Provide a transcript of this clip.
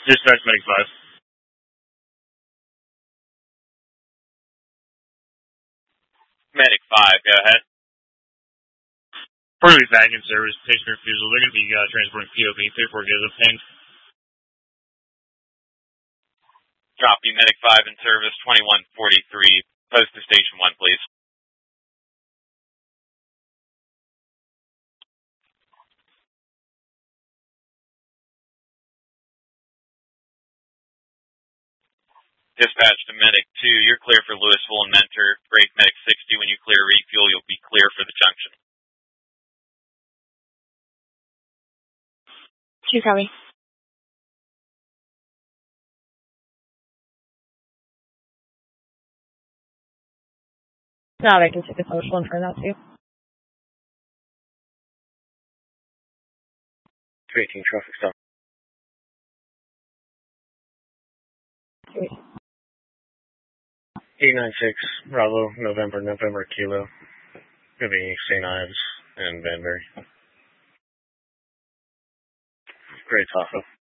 Dispatch Medic 5. Medic 5, go ahead. Porter's back in service, patient refusal. They're going to be transporting POV 34 gives a pain. Copy, Medic 5 in service, 2143. Post to Station 1, please. Dispatch to Medic 2, you're clear for Louisville and Mentor. Break Medic 60. When you clear refuel, you'll be clear for the junction. 2 copy. No, they can take a social and turn that too. 218 traffic stop. 896 Bravo, November Kilo. Gonna be St. Ives and Banbury. Great Tahoe.